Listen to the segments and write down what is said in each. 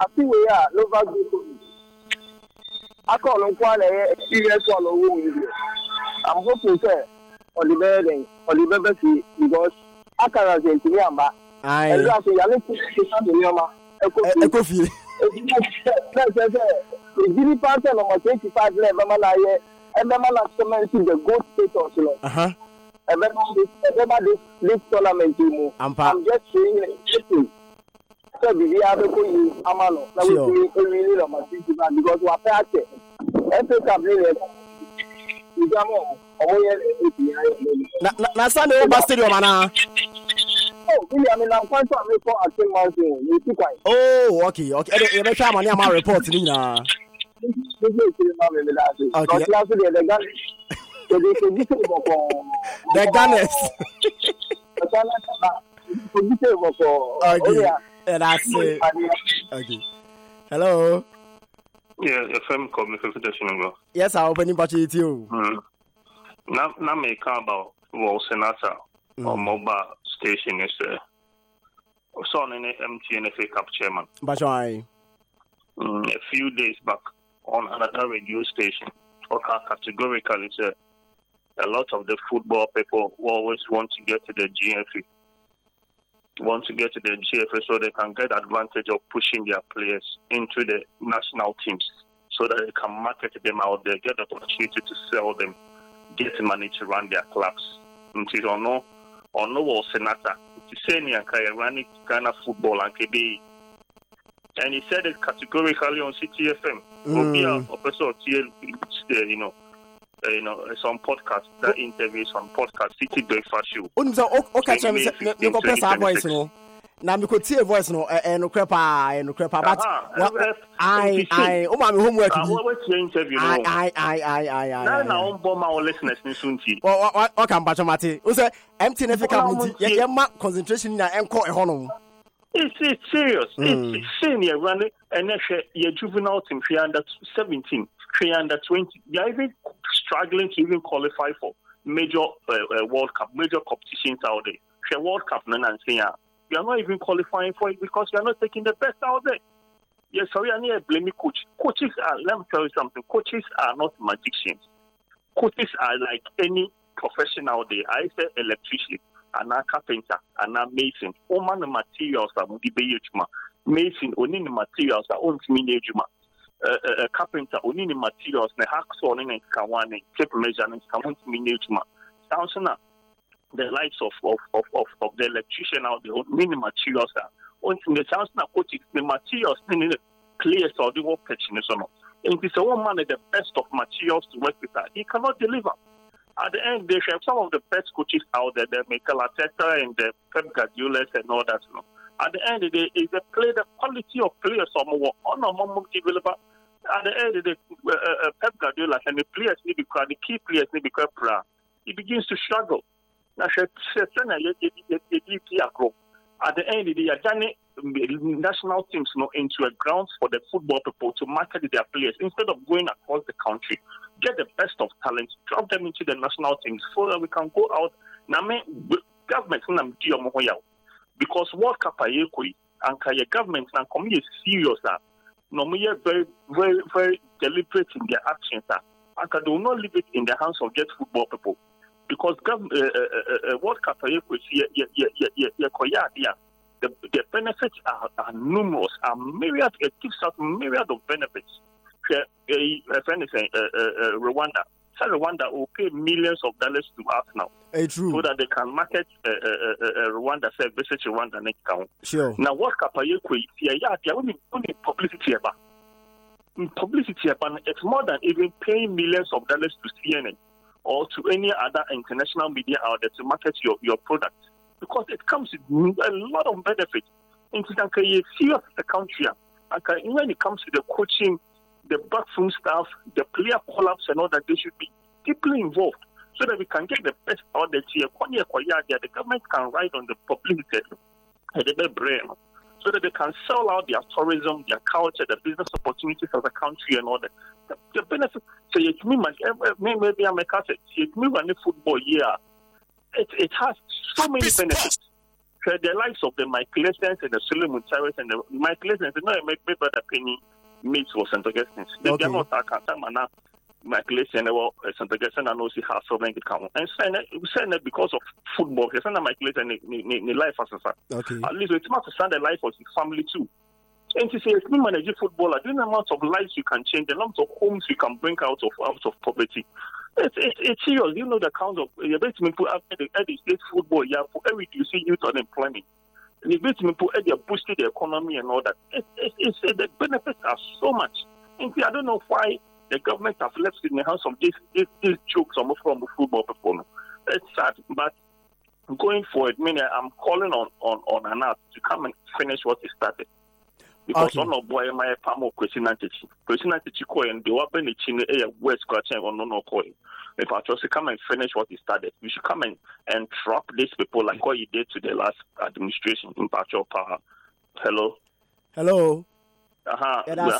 see we are Novak Djokovic. I call on one experience on the I'm hoping sir on the building on the BBC because I can't say to me and that's why I need to stand in your Ekofi. The Guinea Party number 25 level man I and the man has to the gold status. This tournament I'm just saying it. So we have to put you amano. Now we really on my because we are practicing. Every company na Sunday over stadium ana. Oh, William, I'm quite a report at 10 months. You see quite. Oh, okay. You be try money am report ni na. Okay. The Gunners. Okay. That's it. Okay. Hello. Yeah, FM call Federation. Yes, I open about it too. Now me come about Senator or mobile station is so on MTN FA Cup chairman. But why? A few days back on another radio station, categorically said a lot of the football people always want to get to the GFA. Want to get to the GFA so they can get advantage of pushing their players into the national teams so that they can market them out there, get the opportunity to sell them, get money to run their clubs. Until or no senator, to say running Ghana football and KB. And he said it categorically on CTFM. Some podcast that interviews on podcast City Breakfast Show. Voice no. Na me ko tie voice no no crepa but I o ma me homework bi. Interview no. Na on bomb our listeners ni sunti. O kan ba chamate. O say MTN FA Cup ye ma concentration na enko e hono. It's serious. It's senior running and your juvenile team under 17, under 20. They are even struggling to even qualify for major World Cup, major competitions out there. The World Cup, we are not even qualifying for it because we are not taking the best out there. Yes, sorry, I need to blame coach. Coaches are, let me tell you something, coaches are not magicians. Coaches are like any professional there. I say electrician, and a carpenter, and a mason. All man the materials are mason, only the materials are on a carpenter, only the materials, the hacksaw, and kawane, tape measure, and someone's minijuma. Sounds now. The likes of the electrician out there, many materials are on the sounds now coaches, the materials in the players or the work catching or not. And it's a woman the best of materials to work with that. He cannot deliver. At the end, they have some of the best coaches out there, the Mikel Arteta and the Pep Guardiola and all that. You know. At the end of the day, is the quality of players or more on a moment developer. At the end of the day, Pep Guardiola and the players need to be the key players need to be proud. He begins to struggle. Now, at the end of the day, national teams into a grounds for the football people to market their players instead of going across the country, get the best of talent, drop them into the national teams so that we can go out. Now, government because World Cup and your government and come here serious very, very, very deliberate in their actions and they will not leave it in the hands of just football people because World Cup the benefits are numerous, are myriad. It gives us myriad of benefits. A friend is saying Rwanda. So Rwanda will pay millions of dollars to us now, so that they can market Rwanda. Say visit Rwanda next count. Sure. Now what they only publicity about. Publicity about it's more than even paying millions of dollars to CNN or to any other international media out there to market your product. Because it comes with a lot of benefits. And it's serious the country. And when it comes to the coaching, the backroom staff, the player collapse and all that, they should be deeply involved so that we can get the best out there. The government can ride on the publicity so that they can sell out their tourism, their culture, the business opportunities of the country and all that. The benefits. So maybe I'm a cassette. It's me running football here. It has so many benefits. the likes of the Michael Essence and the Solomon Tyrus and the Michael Essence, no, make better penny meets for St. Augustine. They are not a Michael Essence and St. Augustine and also has so many count. And saying that because of football, because Michael Essence in life as a at least it's not to stand the life of his family too. And to say, if you manage footballer, the amount of lives you can change, the amount of homes you can bring out of poverty. It's serious. You know the count of the basement put after the state football, yeah, for every you see youth unemployment. The basement put boosted the economy and all that. The benefits are so much. And I don't know why the government has left it in the hands of these jokes from football performance. It's sad, but going forward, I'm calling on Anas to come and finish what he started. Because on boy my pamo question and coin and the weapon a west scratching on no coin. If I just come and finish what he started, we should come and trap these people like what he did to the last administration in Pacho Power. Hello. Last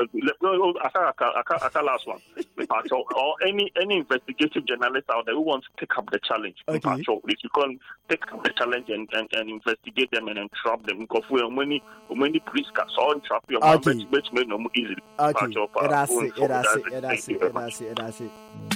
one. Or any investigative journalist out there who wants to take up the challenge. If you can take up the challenge and investigate them and trap them, because we are many police cars on trap your which may no more easily. That's it.